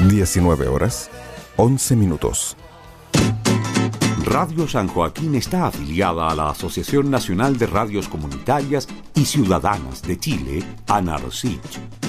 19 horas, 11 minutos. Radio San Joaquín está afiliada a la Asociación Nacional de Radios Comunitarias y Ciudadanas de Chile, ANARCICH.